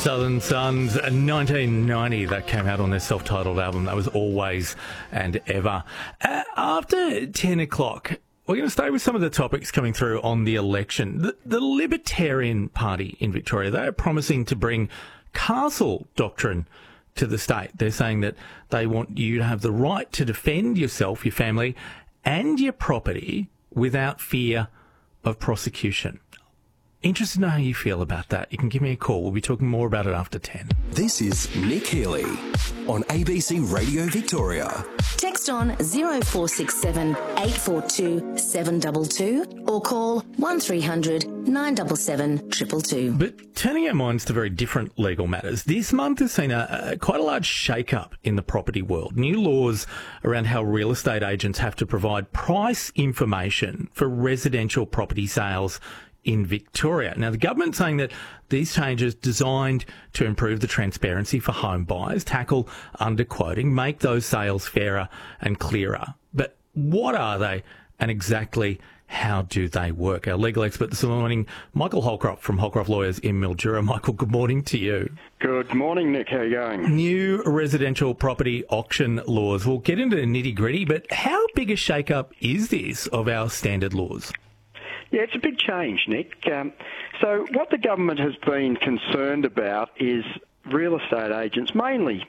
Southern Sons, 1990, that came out on their self-titled album. That was Always and Ever. After 10 o'clock, we're going to stay with some of the topics coming through on the election. The Libertarian Party in Victoria, they are promising to bring castle doctrine to the state. They're saying that they want you to have the right to defend yourself, your family, and your property without fear of prosecution. Interested to know how you feel about that. You can give me a call. We'll be talking more about it after 10. This is Nick Healy on ABC Radio Victoria. Text on 0467 842 722 or call 1300 977 222. But turning our minds to very different legal matters, this month has seen quite a large shake-up in the property world. New laws around how real estate agents have to provide price information for residential property sales in Victoria. Now, the government's saying that these changes designed to improve the transparency for home buyers, tackle underquoting, make those sales fairer and clearer. But what are they and exactly how do they work? Our legal expert this morning, Michael Holcroft from Holcroft Lawyers in Mildura. Michael, good morning to you. Good morning, Nick. How are you going? New residential property auction laws. We'll get into the nitty-gritty, but how big a shake-up is this of our standard laws? Yeah, it's a big change, Nick. So what the government has been concerned about is real estate agents, mainly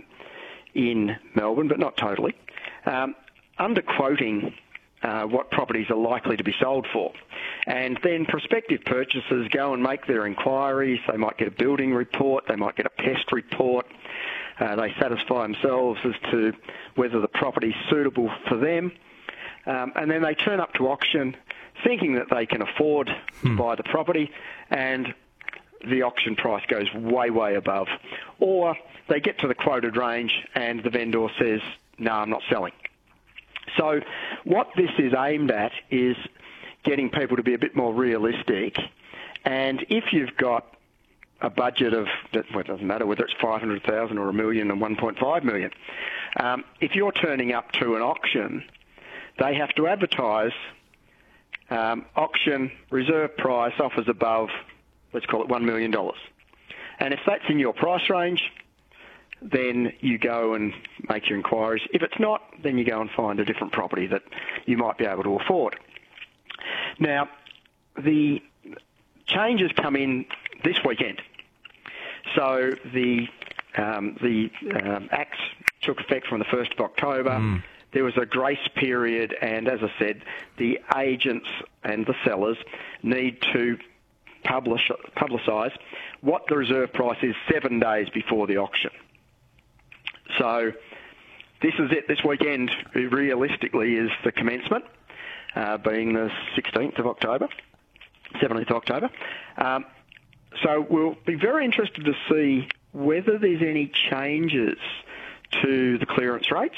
in Melbourne, but not totally, underquoting what properties are likely to be sold for. And then prospective purchasers go and make their inquiries. They might get a building report. They might get a pest report. They satisfy themselves as to whether the property is suitable for them. And then they turn up to auction thinking that they can afford to buy the property, and the auction price goes way, way above. Or they get to the quoted range and the vendor says, no, I'm not selling. So what this is aimed at is getting people to be a bit more realistic. And if you've got a budget of, well, it doesn't matter whether it's 500,000 or $1 million and 1.5 million, if you're turning up to an auction, they have to advertise auction, reserve price, offers above, let's call it $1 million. And if that's in your price range, then you go and make your inquiries. If it's not, then you go and find a different property that you might be able to afford. Now, the changes come in this weekend. So the Acts took effect from the 1st of October. There was a grace period, and as I said, the agents and the sellers need to publicise what the reserve price is 7 days before the auction. So this is it. This weekend, realistically, is the commencement, being the 16th of October, 17th of October. So we'll be very interested to see whether there's any changes to the clearance rates.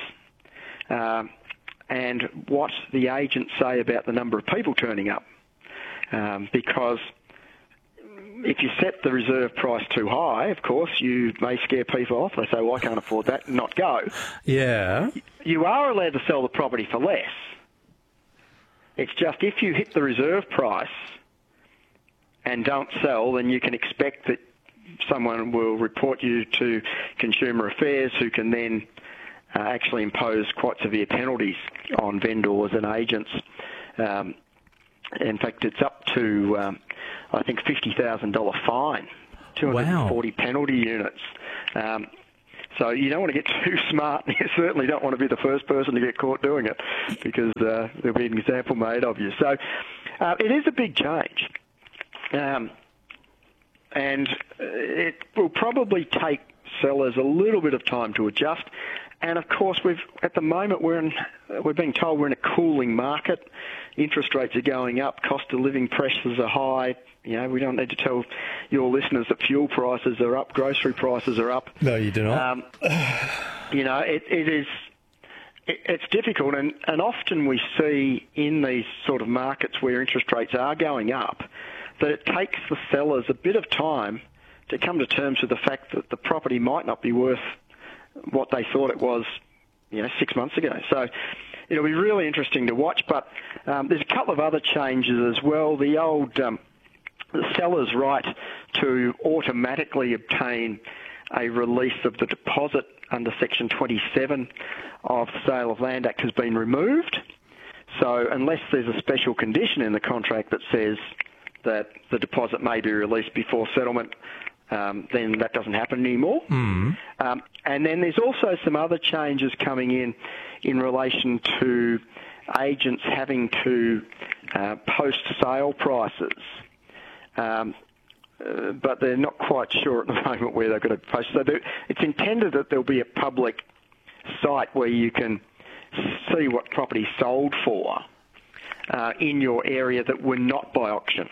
And what the agents say about the number of people turning up. Because if you set the reserve price too high, of course, you may scare people off. They say, well, I can't afford that, and not go. Yeah. You are allowed to sell the property for less. It's just if you hit the reserve price and don't sell, then you can expect that someone will report you to Consumer Affairs, who can then actually impose quite severe penalties on vendors and agents. In fact, it's up to, I think, $50,000 fine, 240 penalty units. So you don't want to get too smart. You certainly don't want to be the first person to get caught doing it, because there'll be an example made of you. So it is a big change. And it will probably take sellers a little bit of time to adjust. And of course, at the moment we're being told we're in a cooling market. Interest rates are going up, cost of living pressures are high. You know, we don't need to tell your listeners that fuel prices are up, grocery prices are up. No, you do not. You know, it's difficult, and often we see in these sort of markets where interest rates are going up that it takes the sellers a bit of time to come to terms with the fact that the property might not be worth what they thought it was, 6 months ago. So it'll be really interesting to watch. But there's a couple of other changes as well. The old the seller's right to automatically obtain a release of the deposit under Section 27 of the Sale of Land Act has been removed. So unless there's a special condition in the contract that says that the deposit may be released before settlement, then that doesn't happen anymore. And then there's also some other changes coming in relation to agents having to post sale prices. But they're not quite sure at the moment where they're going to post. So it's intended that there'll be a public site where you can see what property sold for in your area that were not by auction.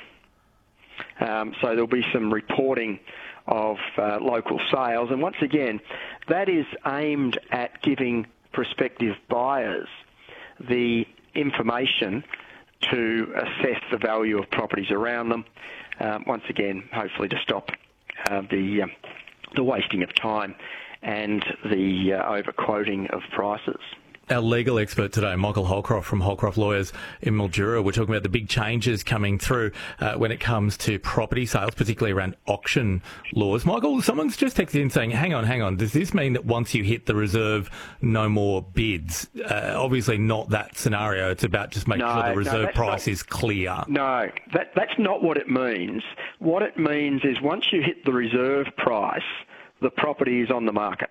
So there'll be some reporting of local sales. And once again, that is aimed at giving prospective buyers the information to assess the value of properties around them. Once again, hopefully to stop the wasting of time and the overquoting of prices. Our legal expert today, Michael Holcroft from Holcroft Lawyers in Mildura. We're talking about the big changes coming through when it comes to property sales, particularly around auction laws. Michael, someone's just texted in saying, hang on, does this mean that once you hit the reserve, no more bids? Obviously not that scenario. It's about just making sure the reserve price is clear. No, that's not what it means. What it means is once you hit the reserve price, the property is on the market.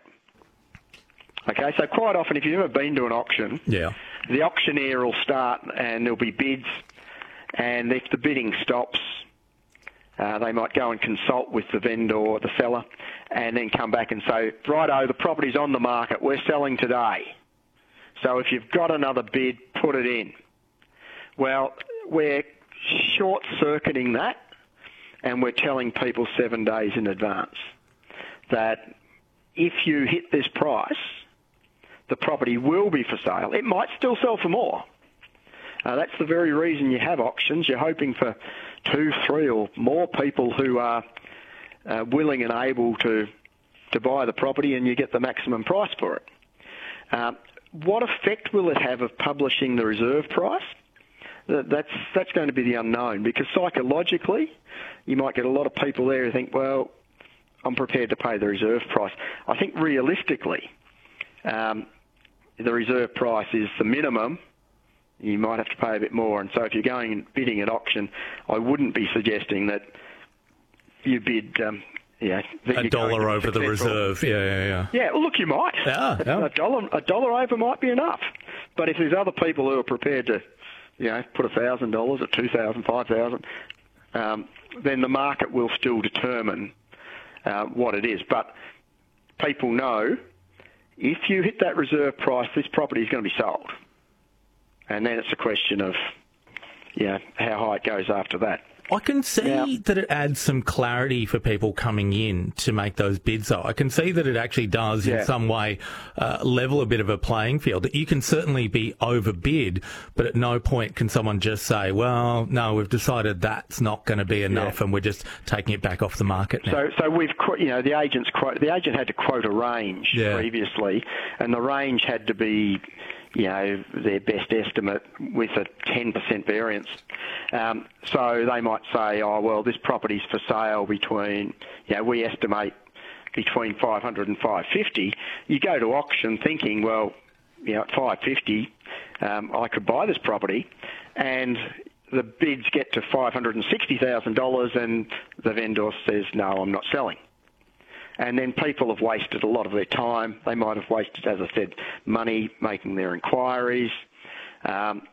Okay, so quite often, if you've ever been to an auction, the auctioneer will start and there'll be bids, and if the bidding stops, they might go and consult with the vendor or the seller and then come back and say, righto, the property's on the market, we're selling today. So if you've got another bid, put it in. Well, we're short-circuiting that, and we're telling people 7 days in advance that if you hit this price, the property will be for sale. It might still sell for more. That's the very reason you have auctions. You're hoping for 2, 3 or more people who are willing and able to buy the property, and you get the maximum price for it. What effect will it have of publishing the reserve price? That's going to be the unknown, because psychologically you might get a lot of people there who think, well, I'm prepared to pay the reserve price. I think realistically, the reserve price is the minimum. You might have to pay a bit more. And so if you're going and bidding at auction, I wouldn't be suggesting that you bid a dollar over the reserve. Yeah, well, look, you might. Yeah. A dollar over might be enough. But if there's other people who are prepared to, put $1,000 or $2,000, $5,000, then the market will still determine what it is. But people know if you hit that reserve price, this property is going to be sold. And then it's a question of, how high it goes after that. I can see that it adds some clarity for people coming in to make those bids, though. I can see that it actually does in some way level a bit of a playing field. You can certainly be overbid, but at no point can someone just say, well, no, we've decided that's not going to be enough and we're just taking it back off the market now. So we've, the agent had to quote a range previously, and the range had to be their best estimate with a 10% variance. So they might say, this property's for sale between, we estimate between 500 and 550. You go to auction thinking, at 550, I could buy this property, and the bids get to $560,000 and the vendor says, no, I'm not selling. And then people have wasted a lot of their time. They might have wasted, as I said, money making their inquiries.